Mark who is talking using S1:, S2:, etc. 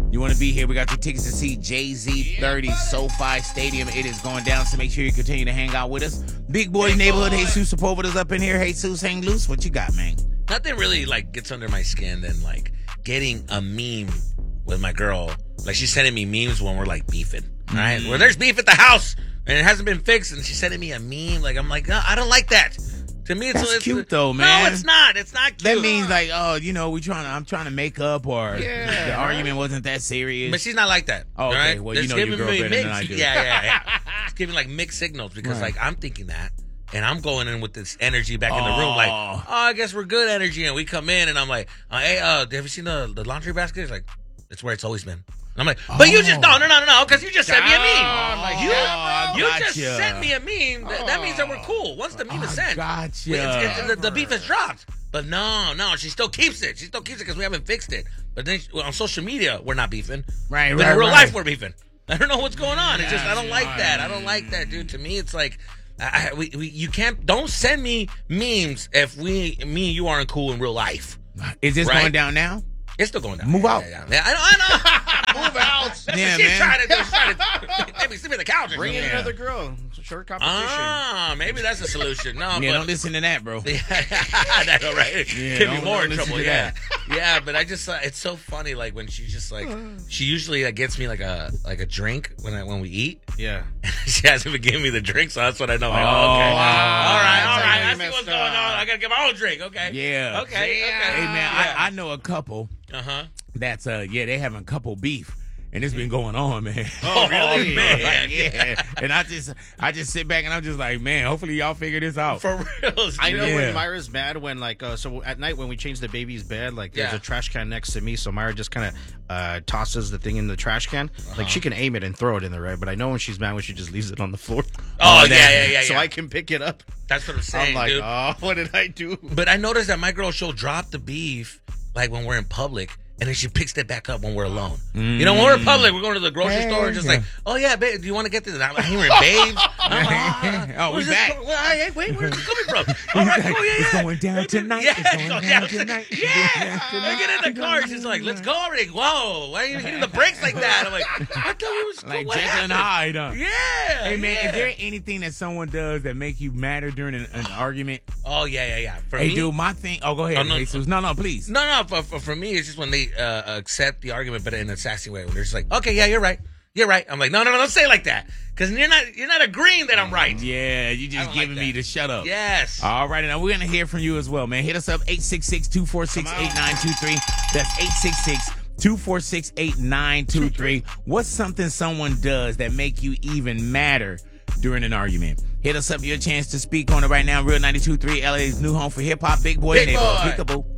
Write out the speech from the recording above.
S1: You want to be here? We got your tickets to see Jay-Z 30 SoFi Stadium. It is going down, so make sure you continue to hang out with us. Big Boy Neighborhood, Jesus Sepulveda's up in here. Jesus, hang loose. What you got, man?
S2: Nothing really like gets under my skin than like getting a meme with my girl. Like she's sending me memes when we're like beefing, right? Where there's beef at the house and it hasn't been fixed, and she's sending me a meme. Like I'm like, no, I don't like that. To me, it's
S1: cute though, man.
S2: No, it's not. It's not cute.
S1: That means like, oh, you know, I'm trying to make up, or the argument wasn't that serious.
S2: But she's not like that.
S1: Oh, okay.
S2: Right?
S1: Well, you know your girl better than I do.
S2: Yeah. It's giving like mixed signals because like I'm thinking that, and I'm going in with this energy back in the room, like, oh, I guess we're good energy, and we come in, and I'm like, hey, have you seen the laundry basket? It's like, it's where it's always been. And I'm like, but you just no, because you just sent me a meme. You just sent me a meme. That means that we're cool. Once the meme is sent,
S1: gotcha.
S2: The beef is dropped. But no, she still keeps it. She still keeps it because we haven't fixed it. But then on social media, we're not beefing.
S1: Right.
S2: But in real life, we're beefing. I don't know what's going on. It's just I don't like that. I don't like that, dude. To me, it's like you don't send me memes if me and you aren't cool in real life.
S1: Is this going down now?
S2: It's still going down.
S1: Move out.
S2: Yeah, I know.
S3: Move out.
S1: Yeah,
S2: She's
S1: man.
S2: trying to maybe sleep in the couch.
S3: Bring in another girl. Short competition.
S2: Maybe that's a solution. No,
S1: Yeah, don't listen to that, bro.
S2: That's all right.
S1: Yeah,
S2: Get me more in
S1: listen
S2: trouble.
S1: to
S2: Yeah,
S1: that.
S2: yeah. But I just, it's so funny. Like when she's just like, she usually gets me like a drink when we eat.
S3: Yeah.
S2: She hasn't even given me the drink, so that's what I know. Like, okay,
S1: wow.
S2: all right. I see
S3: messed
S2: what's going on. I gotta get my own drink. Okay.
S1: Yeah.
S2: Okay.
S1: Hey, man, I know a couple that's, they having couple beef. And it's been going on, man.
S2: Oh, really? Man.
S1: Yeah. And I just sit back and I'm just like, man, hopefully y'all figure this out.
S2: For real. Dude.
S3: I know when Myra's mad when so at night when we change the baby's bed, like there's a trash can next to me, so Myra just kind of tosses the thing in the trash can. Like she can aim it and throw it in there, right? But I know when she's mad when she just leaves it on the floor.
S2: Oh, yeah.
S3: So I can pick it up.
S2: That's what I'm saying,
S3: I'm like,
S2: dude.
S3: oh, what did I do?
S2: But I noticed that my girl, she'll drop the beef like when we're in public, and then she picks it back up when we're alone. You know, when we're in public, we're going to the grocery store and just like, oh yeah, babe, do you want to get this? I'm hearing babes.
S1: We back.
S2: Hey, wait, where's this coming from? All right, cool,
S1: It's going down tonight.
S2: Yeah,
S1: It's going down tonight.
S2: Yeah. I get in the car, she's like, let's go already. Whoa, why are you hitting the brakes like that? I'm like, I thought we was
S1: Like
S2: what
S1: Jekyll and
S2: happened?
S1: Hyde.
S2: Yeah.
S1: Hey, man, is there anything that someone does that make you madder during an argument?
S2: Oh, yeah. For
S1: Hey,
S2: me,
S1: dude, my thing. Oh, go ahead, Jesus. No, please.
S2: No. For me, it's just when they accept the argument, but in a sassy way. When they're just like, okay, yeah, you're right. I'm like, no, don't say it like that, because you're not agreeing that I'm right.
S1: Yeah, you just giving me the shut up.
S2: Yes.
S1: All right, now we're gonna hear from you as well, man. Hit us up 866-246-8923. That's 866-246-8923. What's something someone does that make you even madder during an argument? Hit us up, your chance to speak on it right now. Real 92.3, LA's new home for hip hop. Big Boy Neighborhood. Peekaboo.